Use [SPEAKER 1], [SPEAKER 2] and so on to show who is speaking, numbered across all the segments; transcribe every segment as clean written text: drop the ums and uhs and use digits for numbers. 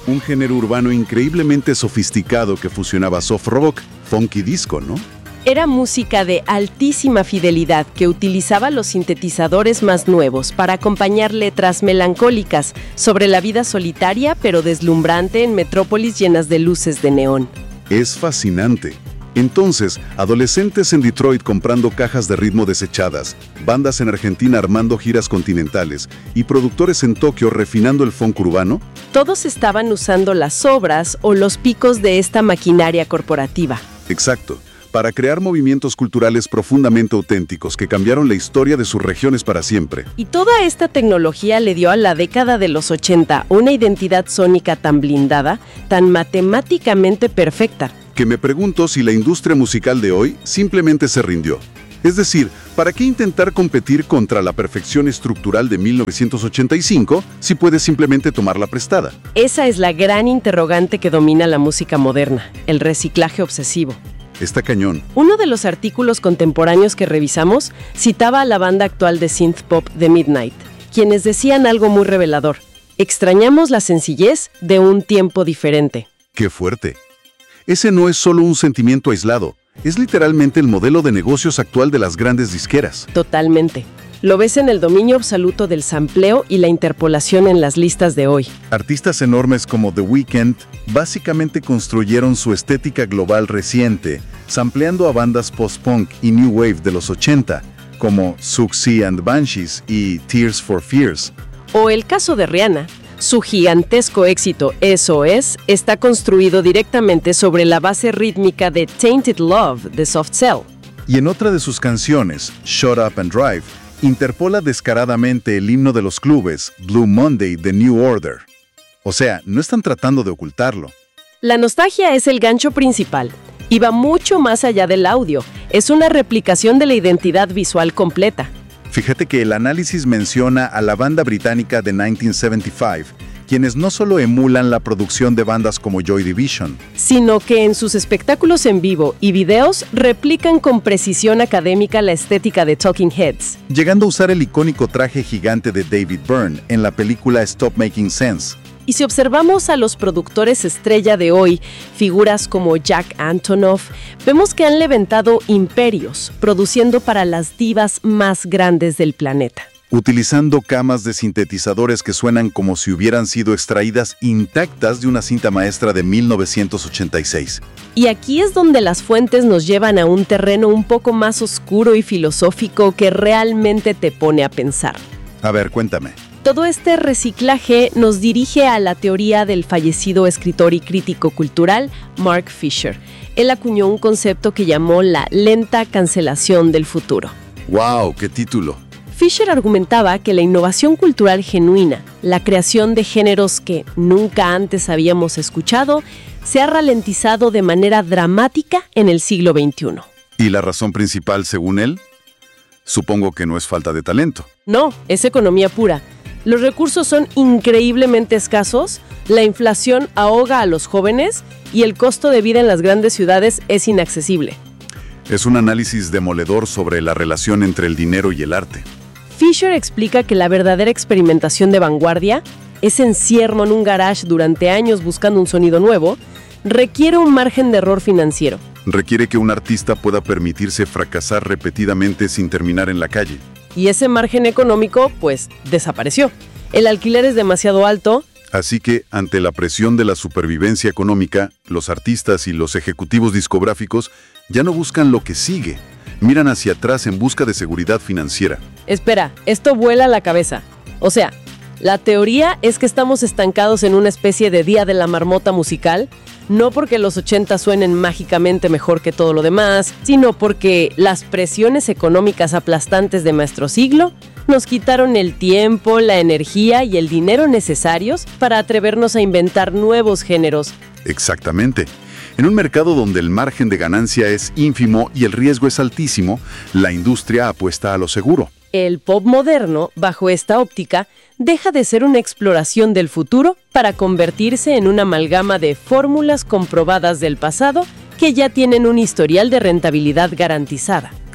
[SPEAKER 1] Un género urbano increíblemente sofisticado que fusionaba soft rock, funk y disco, ¿no?
[SPEAKER 2] Era música de altísima fidelidad que utilizaba los sintetizadores más nuevos para acompañar letras melancólicas sobre la vida solitaria pero deslumbrante en metrópolis llenas de luces de neón.
[SPEAKER 1] Es fascinante. Entonces, adolescentes en Detroit comprando cajas de ritmo desechadas, bandas en Argentina armando giras continentales y productores en Tokio refinando el funk urbano.
[SPEAKER 2] Todos estaban usando las sobras o los picos de esta maquinaria corporativa.
[SPEAKER 1] Exacto, para crear movimientos culturales profundamente auténticos que cambiaron la historia de sus regiones para siempre.
[SPEAKER 2] Y toda esta tecnología le dio a la década de los 80 una identidad sónica tan blindada, tan matemáticamente perfecta,
[SPEAKER 1] Que me pregunto si la industria musical de hoy simplemente se rindió. Es decir, ¿para qué intentar competir contra la perfección estructural de 1985 si puedes simplemente tomarla prestada?
[SPEAKER 2] Esa es la gran interrogante que domina la música moderna, el reciclaje obsesivo.
[SPEAKER 1] Está cañón.
[SPEAKER 2] Uno de los artículos contemporáneos que revisamos citaba a la banda actual de synth pop The Midnight, quienes decían algo muy revelador. Extrañamos la sencillez de un tiempo diferente.
[SPEAKER 1] ¡Qué fuerte! Ese no es solo un sentimiento aislado, es literalmente el modelo de negocios actual de las grandes disqueras.
[SPEAKER 2] Totalmente. Lo ves en el dominio absoluto del sampleo y la interpolación en las listas de hoy.
[SPEAKER 1] Artistas enormes como The Weeknd básicamente construyeron su estética global reciente, sampleando a bandas post-punk y new wave de los 80, como Siouxsie and the Banshees y Tears for Fears.
[SPEAKER 2] O el caso de Rihanna. Su gigantesco éxito SOS está construido directamente sobre la base rítmica de Tainted Love de Soft Cell.
[SPEAKER 1] Y en otra de sus canciones, Shut Up and Drive, interpola descaradamente el himno de los clubes, Blue Monday de New Order. O sea, no están tratando de ocultarlo.
[SPEAKER 2] La nostalgia es el gancho principal y va mucho más allá del audio. Es una replicación de la identidad visual completa.
[SPEAKER 1] Fíjate que el análisis menciona a la banda británica de 1975, quienes no solo emulan la producción de bandas como Joy Division,
[SPEAKER 2] sino que en sus espectáculos en vivo y videos replican con precisión académica la estética de Talking Heads,
[SPEAKER 1] llegando a usar el icónico traje gigante de David Byrne en la película Stop Making Sense.
[SPEAKER 2] Y si observamos a los productores estrella de hoy, figuras como Jack Antonoff, vemos que han levantado imperios, produciendo para las divas más grandes del planeta.
[SPEAKER 1] Utilizando camas de sintetizadores que suenan como si hubieran sido extraídas intactas de una cinta maestra de 1986.
[SPEAKER 2] Y aquí es donde las fuentes nos llevan a un terreno un poco más oscuro y filosófico que realmente te pone a pensar.
[SPEAKER 1] A ver, cuéntame.
[SPEAKER 2] Todo este reciclaje nos dirige a la teoría del fallecido escritor y crítico cultural Mark Fisher. Él acuñó un concepto que llamó la lenta cancelación del futuro.
[SPEAKER 1] ¡Wow! ¡Qué título!
[SPEAKER 2] Fisher argumentaba que la innovación cultural genuina, la creación de géneros que nunca antes habíamos escuchado, se ha ralentizado de manera dramática en el siglo XXI.
[SPEAKER 1] ¿Y la razón principal, según él? Supongo que no es falta de talento.
[SPEAKER 2] No, es economía pura. Los recursos son increíblemente escasos, la inflación ahoga a los jóvenes y el costo de vida en las grandes ciudades es inaccesible.
[SPEAKER 1] Es un análisis demoledor sobre la relación entre el dinero y el arte.
[SPEAKER 2] Fisher explica que la verdadera experimentación de vanguardia, ese encierro en un garage durante años buscando un sonido nuevo, requiere un margen de error financiero.
[SPEAKER 1] Requiere que un artista pueda permitirse fracasar repetidamente sin terminar en la calle.
[SPEAKER 2] Y ese margen económico, pues, desapareció. El alquiler es demasiado alto.
[SPEAKER 1] Así que, ante la presión de la supervivencia económica, los artistas y los ejecutivos discográficos ya no buscan lo que sigue. Miran hacia atrás en busca de seguridad financiera.
[SPEAKER 2] Espera, esto vuela la cabeza. O sea, la teoría es que estamos estancados en una especie de día de la marmota musical, no porque los 80 suenen mágicamente mejor que todo lo demás, sino porque las presiones económicas aplastantes de nuestro siglo nos quitaron el tiempo, la energía y el dinero necesarios para atrevernos a inventar nuevos géneros.
[SPEAKER 1] Exactamente. En un mercado donde el margen de ganancia es ínfimo y el riesgo es altísimo, la industria apuesta a lo seguro.
[SPEAKER 2] El pop moderno, bajo esta óptica, deja de ser una exploración del futuro para convertirse en una amalgama de fórmulas comprobadas del pasado que ya tienen un historial de rentabilidad garantizada.
[SPEAKER 1] Claro,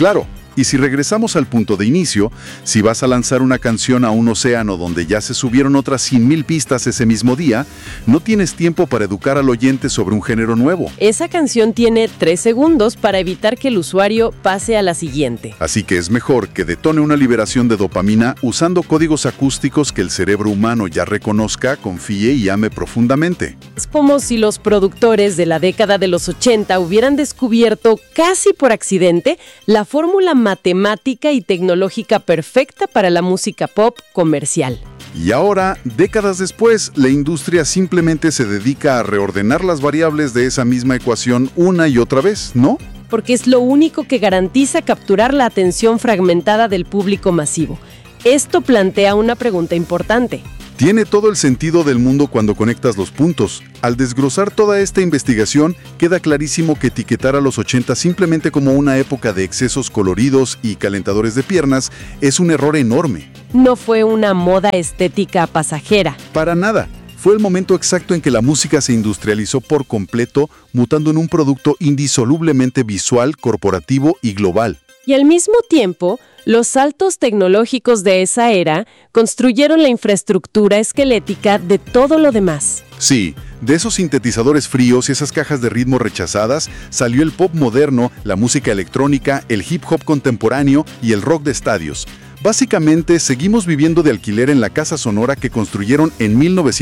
[SPEAKER 1] Y si regresamos al punto de inicio, si vas a lanzar una canción a un océano donde ya se subieron otras 100,000 pistas ese mismo día, no tienes tiempo para educar al oyente sobre un género nuevo.
[SPEAKER 2] Esa canción tiene 3 segundos para evitar que el usuario pase a la siguiente.
[SPEAKER 1] Así que es mejor que detone una liberación de dopamina usando códigos acústicos que el cerebro humano ya reconozca, confíe y ame profundamente.
[SPEAKER 2] Es como si los productores de la década de los 80 hubieran descubierto, casi por accidente, la fórmula matemática y tecnológica perfecta para la música pop comercial.
[SPEAKER 1] Y ahora, décadas después, la industria simplemente se dedica a reordenar las variables de esa misma ecuación una y otra vez, ¿no?
[SPEAKER 2] Porque es lo único que garantiza capturar la atención fragmentada del público masivo. Esto plantea una pregunta importante.
[SPEAKER 1] Tiene todo el sentido del mundo cuando conectas los puntos. Al desglosar toda esta investigación, queda clarísimo que etiquetar a los 80 simplemente como una época de excesos coloridos y calentadores de piernas es un error enorme.
[SPEAKER 2] No fue una moda estética pasajera.
[SPEAKER 1] Para nada. Fue el momento exacto en que la música se industrializó por completo, mutando en un producto indisolublemente visual, corporativo y global.
[SPEAKER 2] Y al mismo tiempo, los saltos tecnológicos de esa era construyeron la infraestructura esquelética de todo lo demás.
[SPEAKER 1] Sí, de esos sintetizadores fríos y esas cajas de ritmo rechazadas salió el pop moderno, la música electrónica, el hip hop contemporáneo y el rock de estadios. Básicamente, seguimos viviendo de alquiler en la casa sonora que construyeron en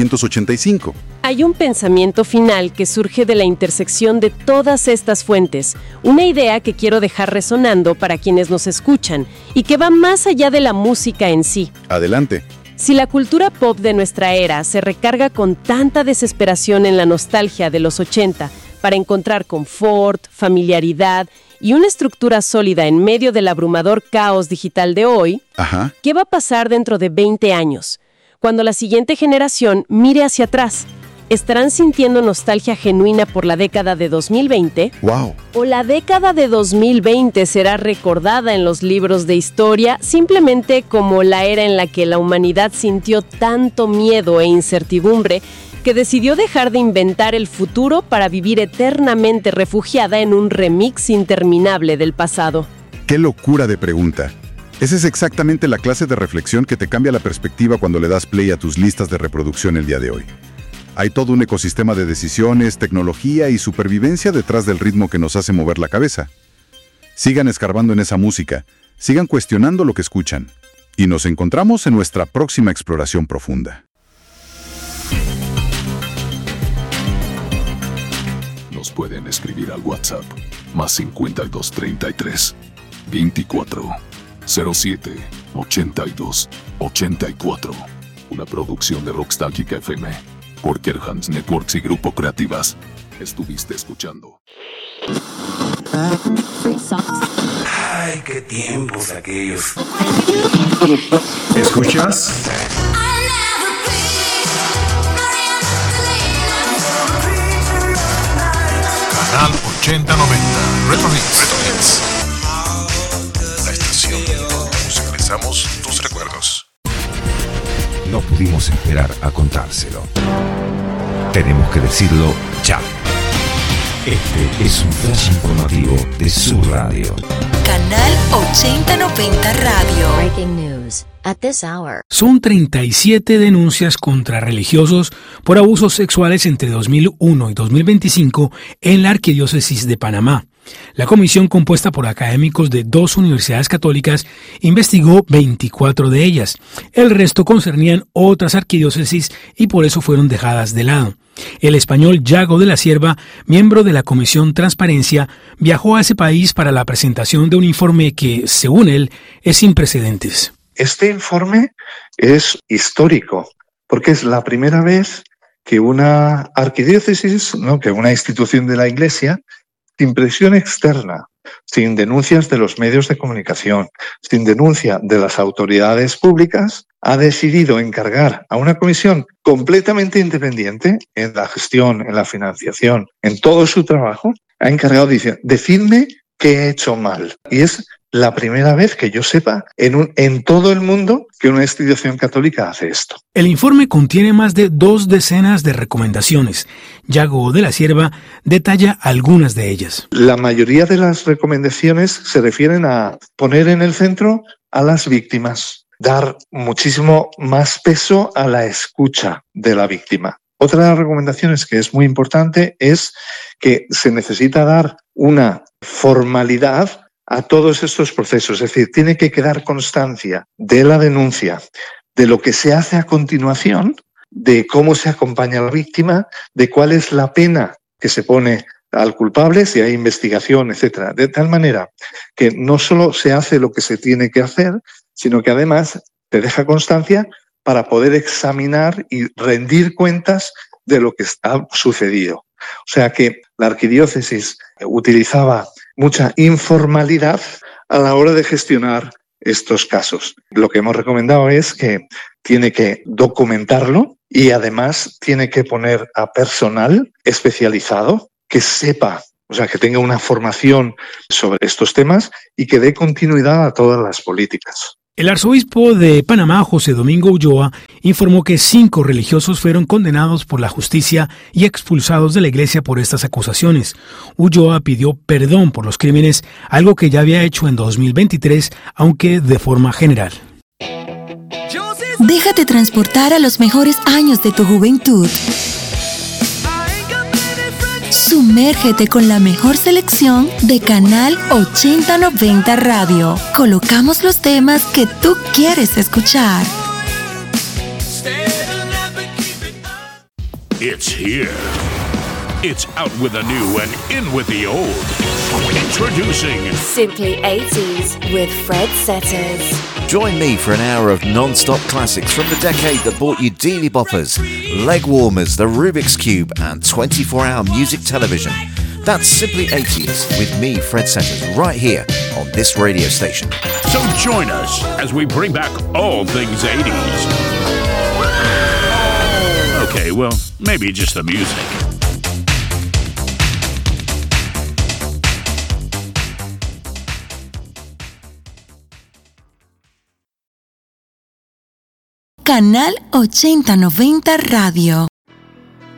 [SPEAKER 1] 1985.
[SPEAKER 2] Hay un pensamiento final que surge de la intersección de todas estas fuentes, una idea que quiero dejar resonando para quienes nos escuchan y que va más allá de la música en sí.
[SPEAKER 1] Adelante.
[SPEAKER 2] Si la cultura pop de nuestra era se recarga con tanta desesperación en la nostalgia de los 80 para encontrar confort, familiaridad y una estructura sólida en medio del abrumador caos digital de hoy, ¿qué va a pasar dentro de 20 años? Cuando la siguiente generación mire hacia atrás, ¿estarán sintiendo nostalgia genuina por la década de 2020?
[SPEAKER 1] ¡Wow!
[SPEAKER 2] ¿O la década de 2020 será recordada en los libros de historia simplemente como la era en la que la humanidad sintió tanto miedo e incertidumbre que decidió dejar de inventar el futuro para vivir eternamente refugiada en un remix interminable del pasado?
[SPEAKER 1] ¡Qué locura de pregunta! Esa es exactamente la clase de reflexión que te cambia la perspectiva cuando le das play a tus listas de reproducción el día de hoy. Hay todo un ecosistema de decisiones, tecnología y supervivencia detrás del ritmo que nos hace mover la cabeza. Sigan escarbando en esa música, sigan cuestionando lo que escuchan, y nos encontramos en nuestra próxima exploración profunda.
[SPEAKER 3] Nos pueden escribir al WhatsApp +52 33 24 07 82 84. Una producción de Rockstalgic FM, Porker Hans Networks y Grupo Creativas. Estuviste escuchando.
[SPEAKER 4] Ay, qué tiempos aquellos. ¿Escuchas?
[SPEAKER 5] Canal 8090 Retro Hits. La estación donde nos expresamos tus recuerdos.
[SPEAKER 6] No pudimos esperar a contárselo. Tenemos que decirlo ya. Este es un flash informativo de su radio.
[SPEAKER 7] Canal 8090 Radio.
[SPEAKER 8] Breaking news at this hour.
[SPEAKER 9] Son 37 denuncias contra religiosos por abusos sexuales entre 2001 y 2025 en la Arquidiócesis de Panamá. La comisión, compuesta por académicos de 2 universidades católicas, investigó 24 de ellas. El resto concernían otras arquidiócesis y por eso fueron dejadas de lado. El español Yago de la Cierva, miembro de la Comisión Transparencia, viajó a ese país para la presentación de un informe que, según él, es sin precedentes.
[SPEAKER 10] Este informe es histórico, porque es la primera vez que una arquidiócesis, ¿no?, que una institución de la Iglesia, sin presión externa, sin denuncias de los medios de comunicación, sin denuncia de las autoridades públicas, ha decidido encargar a una comisión completamente independiente en la gestión, en la financiación, en todo su trabajo, ha encargado, dice, decidme qué he hecho mal. Y es la primera vez que yo sepa en todo el mundo que una institución católica hace esto.
[SPEAKER 9] El informe contiene más de 2 docenas de recomendaciones. Yago de la Cierva detalla algunas de ellas.
[SPEAKER 10] La mayoría de las recomendaciones se refieren a poner en el centro a las víctimas, dar muchísimo más peso a la escucha de la víctima. Otra de las recomendaciones que es muy importante es que se necesita dar una formalidad a todos estos procesos, es decir, tiene que quedar constancia de la denuncia, de lo que se hace a continuación, de cómo se acompaña a la víctima, de cuál es la pena que se pone al culpable, si hay investigación, etcétera, de tal manera que no solo se hace lo que se tiene que hacer, sino que además te deja constancia para poder examinar y rendir cuentas de lo que ha sucedido. O sea que la arquidiócesis utilizaba mucha informalidad a la hora de gestionar estos casos. Lo que hemos recomendado es que tiene que documentarlo y además tiene que poner a personal especializado que sepa, o sea, que tenga una formación sobre estos temas y que dé continuidad a todas las políticas.
[SPEAKER 9] El arzobispo de Panamá, José Domingo Ulloa, informó que 5 religiosos fueron condenados por la justicia y expulsados de la iglesia por estas acusaciones. Ulloa pidió perdón por los crímenes, algo que ya había hecho en 2023, aunque de forma general.
[SPEAKER 7] Déjate transportar a los mejores años de tu juventud. Sumérgete con la mejor selección de Canal 8090 Radio. Colocamos los temas que tú quieres escuchar.
[SPEAKER 5] It's here. It's out with the new and in with the old. Introducing
[SPEAKER 8] Simply 80s with Fred Setters.
[SPEAKER 11] Join me for an hour of non-stop classics from the decade that brought you Dealey Boppers, leg warmers, the Rubik's Cube, and 24-hour music television. That's Simply 80s with me, Fred Setters, right here on this radio station.
[SPEAKER 5] So join us as we bring back all things 80s. Okay, well, maybe just the music.
[SPEAKER 7] Canal 8090 Radio.